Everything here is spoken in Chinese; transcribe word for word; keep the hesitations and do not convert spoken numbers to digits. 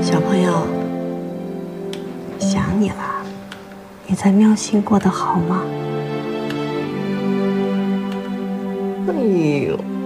小朋友，想你了。你在喵星过得好吗？哎呦。